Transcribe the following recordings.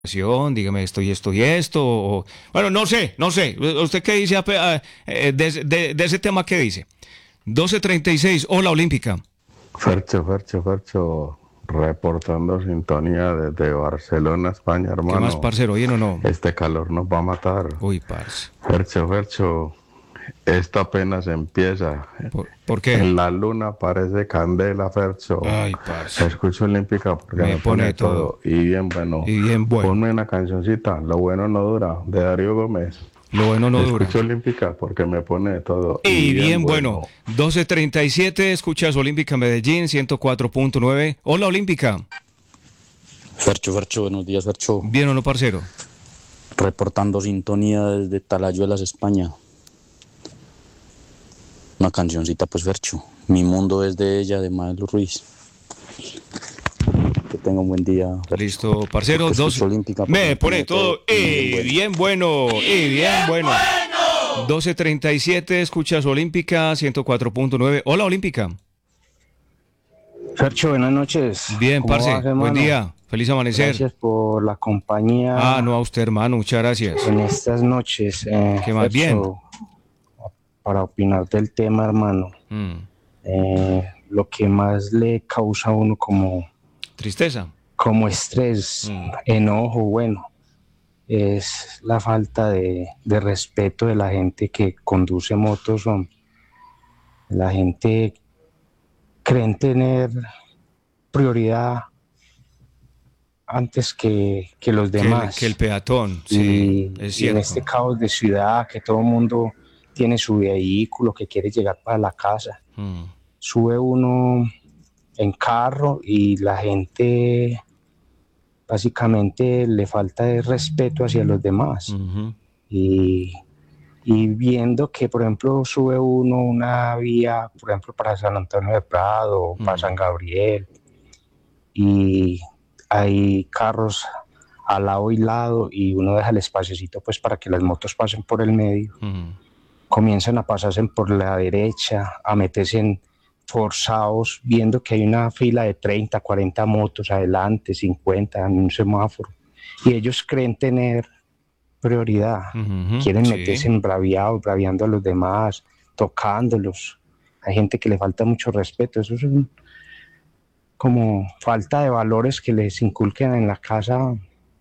dígame esto y esto y esto. Bueno, no sé. ¿Usted qué dice de ese tema? ¿Qué dice? 12:36, hola Olímpica. Fercho, reportando sintonía desde Barcelona, España, ¿Qué más, hermano. parcero? ¿Oyen o no? Este calor nos va a matar. Uy, parce. Fercho, esto apenas empieza. ¿Por qué? En la luna parece candela, Fercho. Ay, parce. Escucho Olímpica porque Me me pone pone de todo. todo. Y bien bueno. Y bien bueno. Ponme una cancioncita, Lo bueno no dura, de Darío Gómez. Lo bueno no dura. Escucho Olímpica porque me pone de todo. Y Y bien bien bueno. bueno. 12:37, escuchas Olímpica Medellín, 104.9. Hola Olímpica. Fercho, buenos días, Fercho. ¿Bien o no, parcero? Reportando sintonía desde Talayuelas, España. Una cancioncita, pues, Fercho. Mi mundo es de ella, de Maelo Ruiz. Que tenga un buen día, Fercho. Listo, parcero. Porque 12. Olímpica, Me pone todo. Y bien bueno. 12:37, escuchas Olímpica, 104.9. Hola Olímpica. Fercho, buenas noches. Bien, ¿Cómo parce. vas, hermano? Buen día. Feliz amanecer. Gracias por la compañía. No, a usted, hermano. Muchas gracias. En estas noches. ¿Qué más? Fercho, Bien. Para opinar del tema, hermano. Lo que más le causa a uno como Tristeza. Como estrés, enojo, bueno, es la falta de respeto de la gente que conduce motos. La gente creen tener prioridad antes que los demás. Que el peatón, sí, es cierto. Y en este caos de ciudad, que todo el mundo tiene su vehículo, que quiere llegar para la casa, sube uno en carro y la gente básicamente le falta de respeto hacia los demás. Y viendo que, por ejemplo, sube uno una vía, por ejemplo, para San Antonio de Prado, para San Gabriel, y hay carros al lado y lado, y uno deja el espaciocito pues para que las motos pasen por el medio, comienzan a pasarse por la derecha, a meterse en forzados, viendo que hay una fila de 30, 40 motos adelante, 50 en un semáforo, y ellos creen tener prioridad, quieren meterse braviando a los demás, tocándolos. Hay gente que le falta mucho respeto, eso es como falta de valores que les inculquen en la casa.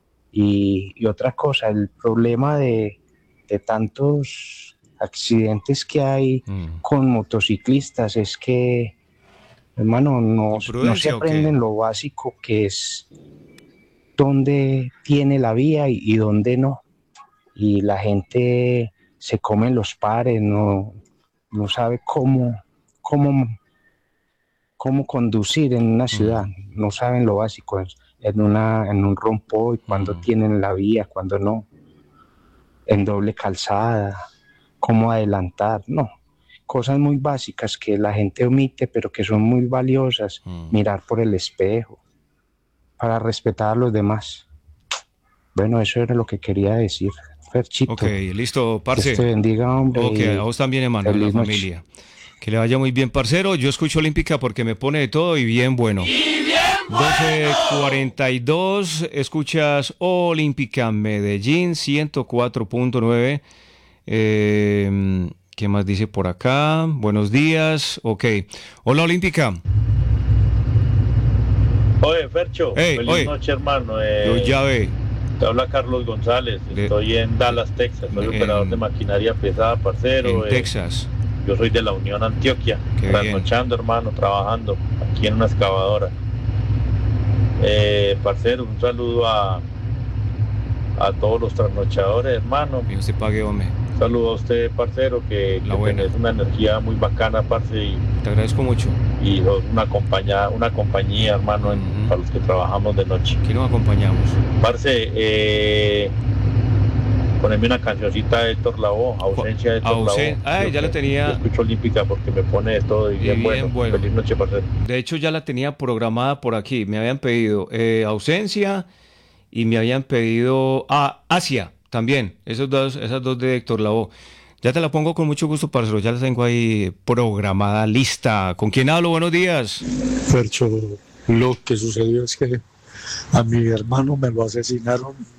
Y otra cosa, el problema de tantos accidentes que hay con motociclistas es que, hermano, no se aprenden lo básico, que es dónde tiene la vía y dónde no. Y la gente se come los pares, no sabe cómo conducir en una ciudad, no saben lo básico, en un rompoy, cuando tienen la vía, cuando no, en doble calzada, cómo adelantar, no, cosas muy básicas que la gente omite, pero que son muy valiosas, mirar por el espejo, para respetar a los demás. Bueno, eso era lo que quería decir, Ferchito. Ok, listo, parce. Dios te bendiga, hombre. Ok, a vos también, hermano, a la familia. Que le vaya muy bien, parcero. Yo escucho Olímpica porque me pone de todo y bien bueno. 12:42, escuchas Olímpica Medellín, 104.9. ¿Qué más dice por acá? Buenos días. Ok. Hola, Olímpica. Oye, Fercho. Feliz noche, hermano. Yo ya ve. Te habla Carlos González. Estoy en Dallas, Texas. Soy operador de maquinaria pesada, parcero. En Texas. Yo soy de la Unión Antioquia. Trasnochando, hermano, trabajando aquí en una excavadora. Parcero, un saludo a todos los trasnochadores, hermano. Dios te pague, hombre. Saludo a usted, parcero, que tenés una energía muy bacana, parce. Y te agradezco mucho. Y una compañía, hermano, para los que trabajamos de noche. ¿Quién nos acompañamos? Parce, poneme una cancioncita de Héctor Lavoe, Ausencia de Héctor Lavoe. Ya la tenía. Yo escucho Olímpica porque me pone de todo y bien bueno. Feliz noche, parcero. De hecho, ya la tenía programada por aquí. Me habían pedido Ausencia y me habían pedido Asia también. Esas dos de Héctor Lavoe. Ya te la pongo con mucho gusto, parcero. Ya la tengo ahí programada, lista. ¿Con quién hablo? Buenos días. Fercho, lo que sucedió es que A mi hermano me lo asesinaron